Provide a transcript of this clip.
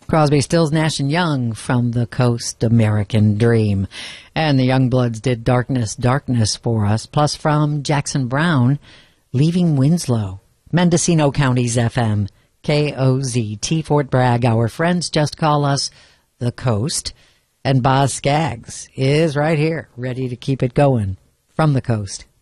Crosby, Stills, Nash & Young from the Coast American Dream. And the Youngbloods did Darkness, Darkness for us. Plus from Jackson Browne, Leaving Winslow. Mendocino County's FM, KOZT, Fort Bragg. Our friends just call us the Coast. And Boz Scaggs is right here, ready to keep it going from the Coast.